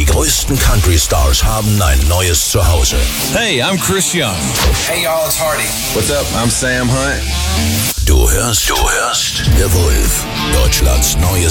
größten Country-Stars haben ein neues Zuhause. Hey, I'm Chris Young. Hey y'all, it's Hardy. What's up? I'm Sam Hunt. Du hörst The Wolf, Deutschlands neues